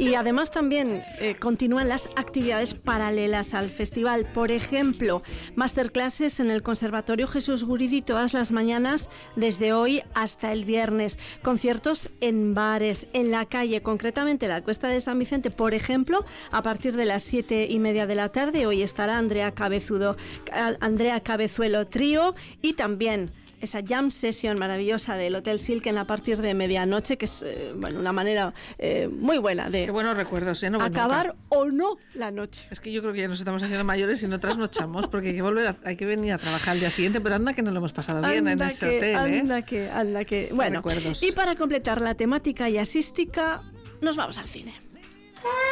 Y además también continúan las actividades paralelas al festival. Por ejemplo, masterclasses en el Conservatorio Jesús Guridi todas las mañanas desde hoy hasta el viernes. Conciertos en bares, en la calle, concretamente la Cuesta de San Vicente, por ejemplo, a partir de las 7:30 de la tarde. Hoy estará Andrea Cabezuelo Trío y también esa jam session maravillosa del Hotel Silken a partir de medianoche, que es una manera muy buena de Qué buenos recuerdos, no acabar o no la noche. Es que yo creo que ya nos estamos haciendo mayores y no trasnochamos porque hay que venir a trabajar al día siguiente, pero anda que nos lo hemos pasado bien en ese hotel. Anda que. Bueno, y para completar la temática jazzística, nos vamos al cine.